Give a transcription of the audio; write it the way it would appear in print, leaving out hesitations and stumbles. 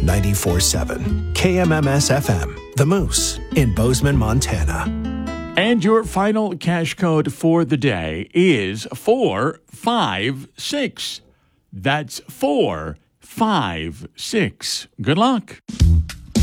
94.7 KMMS FM, The Moose in Bozeman, Montana. And your final cash code for the day is 456. That's 456. Good luck.